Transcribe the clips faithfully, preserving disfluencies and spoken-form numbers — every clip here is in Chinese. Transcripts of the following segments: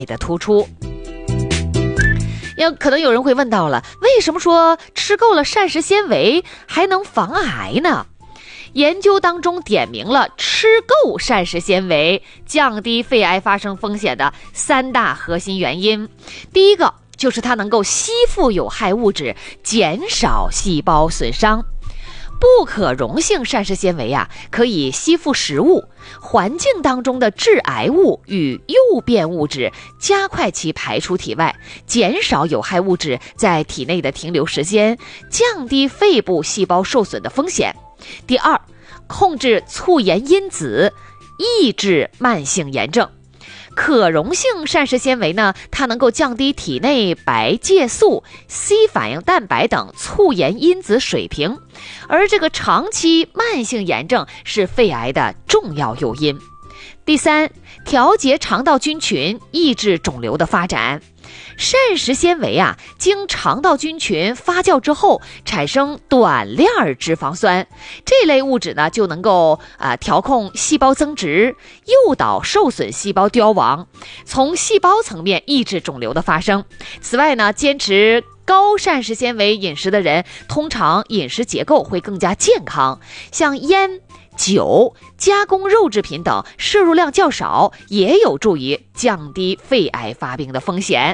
的突出。要可能有人会问到了，为什么说吃够了膳食纤维还能防癌呢？研究当中点明了吃够膳食纤维降低肺癌发生风险的三大核心原因。第一个就是它能够吸附有害物质，减少细胞损伤。不可溶性膳食纤维啊，可以吸附食物、环境当中的致癌物与诱变物质，加快其排出体外，减少有害物质在体内的停留时间，降低肺部细胞受损的风险。第二，控制促炎因子，抑制慢性炎症。可溶性膳食纤维呢，它能够降低体内白介素、C 反应蛋白等促炎因子水平，而这个长期慢性炎症是肺癌的重要诱因。第三，调节肠道菌群，抑制肿瘤的发展。膳食纤维啊，经肠道菌群发酵之后，产生短链脂肪酸，这类物质呢，就能够啊、呃、调控细胞增殖，诱导受损细胞凋亡，从细胞层面抑制肿瘤的发生。此外呢，坚持高膳食纤维饮食的人，通常饮食结构会更加健康，像烟、酒、加工肉制品等摄入量较少，也有助于降低肺癌发病的风险。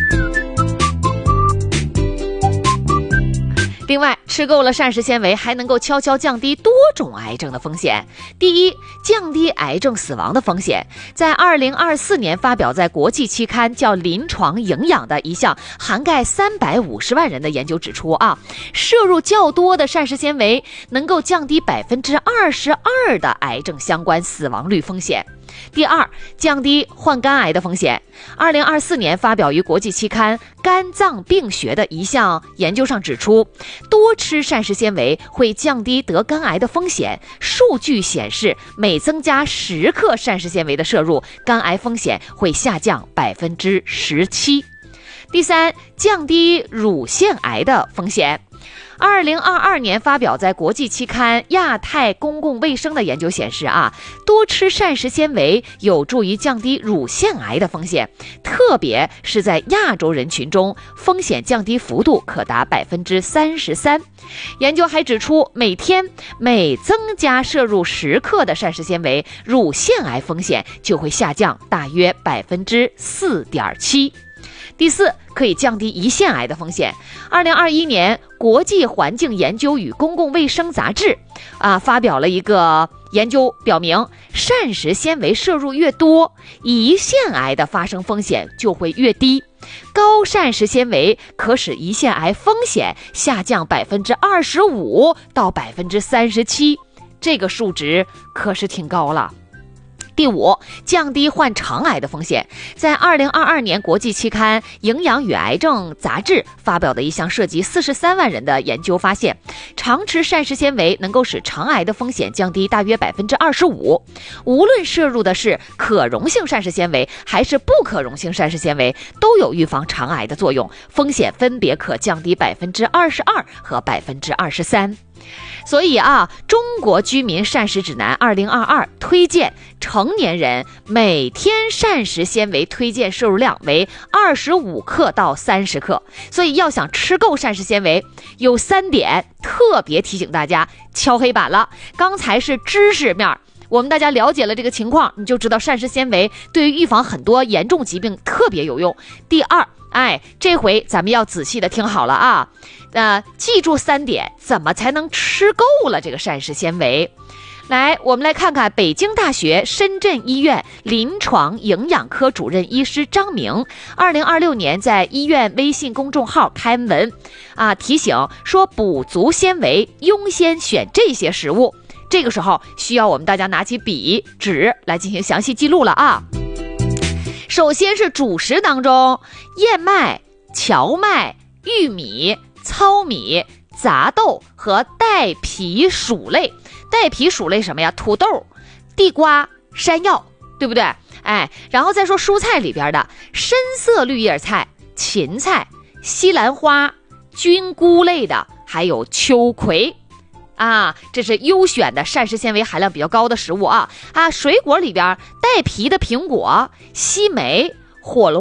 另外，吃够了膳食纤维还能够悄悄降低多种癌症的风险。第一，降低癌症死亡的风险。在二零二四年发表在国际期刊叫《临床营养》的一项涵盖三百五十万人的研究指出啊，摄入较多的膳食纤维能够降低百分之二十二的癌症相关死亡率风险。第二，降低患肝癌的风险。二零二四年发表于国际期刊《肝脏病学》的一项研究上指出，多吃膳食纤维会降低得肝癌的风险。数据显示，每增加十克膳食纤维的摄入，肝癌风险会下降百分之十七。第三，降低乳腺癌的风险。二零二二年发表在国际期刊《亚太公共卫生》的研究显示啊，多吃膳食纤维有助于降低乳腺癌的风险，特别是在亚洲人群中，风险降低幅度可达百分之三十三。研究还指出，每天每增加摄入十克的膳食纤维，乳腺癌风险就会下降大约百分之四点七。第四，可以降低胰腺癌的风险。二零二一年，国际环境研究与公共卫生杂志啊发表了一个研究，表明膳食纤维摄入越多，胰腺癌的发生风险就会越低。高膳食纤维可使胰腺癌风险下降百分之二十五到百分之三十七，这个数值可是挺高了。第五，降低患肠癌的风险。在二零二二年国际期刊《营养与癌症》杂志发表的一项涉及四十三万人的研究发现，常吃膳食纤维能够使肠癌的风险降低大约百分之二十五。无论摄入的是可溶性膳食纤维还是不可溶性膳食纤维，都有预防肠癌的作用，风险分别可降低百分之二十二和百分之二十三。所以啊，中国居民膳食指南二零二二推荐成年人每天膳食纤维推荐摄入量为二十五克到三十克。所以要想吃够膳食纤维，有三点特别提醒大家，敲黑板了。刚才是知识面，我们大家了解了这个情况，你就知道膳食纤维对于预防很多严重疾病特别有用。第二，哎，这回咱们要仔细的听好了啊，呃，记住三点，怎么才能吃够了这个膳食纤维？来，我们来看看北京大学深圳医院临床营养科主任医师张明，二零二六年在医院微信公众号开文啊，提醒说补足纤维，优先选这些食物。这个时候需要我们大家拿起笔纸来进行详细记录了啊。首先是主食当中，燕麦、荞麦、玉米、糙米、杂豆和带皮薯类。带皮薯类什么呀？土豆、地瓜、山药，对不对？哎，然后再说蔬菜里边的深色绿叶菜、芹菜、西兰花、菌菇类的，还有秋葵。啊，这是优选的膳食纤维含量比较高的食物啊啊！水果里边带皮的苹果、西梅、 火龙